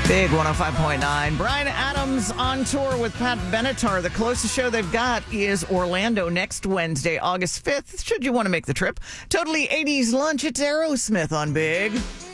Big 105.9. Bryan Adams on tour with Pat Benatar. The closest show they've got is Orlando next Wednesday, August 5th, should you want to make the trip. Totally 80s lunch. It's Aerosmith on Big.